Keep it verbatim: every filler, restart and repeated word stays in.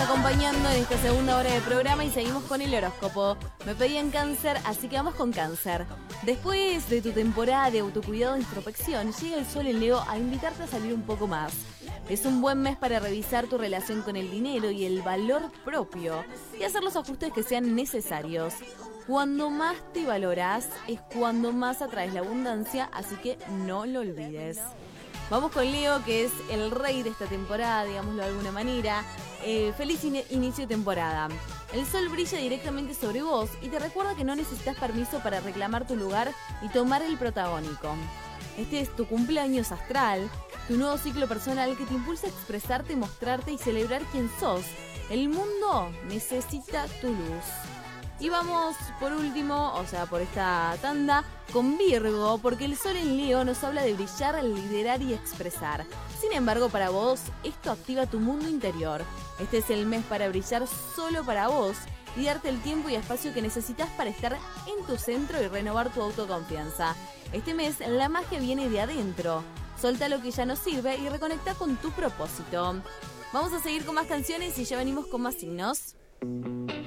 acompañando en esta segunda hora de programa y seguimos con el horóscopo. Me pedían Cáncer, así que vamos con Cáncer. Después de tu temporada de autocuidado e introspección, llega el sol en Leo a invitarte a salir un poco más. Es un buen mes para revisar tu relación con el dinero y el valor propio y hacer los ajustes que sean necesarios. Cuando más te valoras es cuando más atraes la abundancia, así que no lo olvides. Vamos con Leo, que es el rey de esta temporada, digámoslo de alguna manera. Eh, feliz in- inicio de temporada. El sol brilla directamente sobre vos y te recuerda que no necesitas permiso para reclamar tu lugar y tomar el protagónico. Este es tu cumpleaños astral, tu nuevo ciclo personal que te impulsa a expresarte, mostrarte y celebrar quién sos. El mundo necesita tu luz. Y vamos por último, o sea, por esta tanda, con Virgo, porque el sol en Leo nos habla de brillar, liderar y expresar. Sin embargo, para vos, esto activa tu mundo interior. Este es el mes para brillar solo para vos y darte el tiempo y espacio que necesitas para estar en tu centro y renovar tu autoconfianza. Este mes, la magia viene de adentro. Solta lo que ya no sirve y reconecta con tu propósito. Vamos a seguir con más canciones y ya venimos con más signos.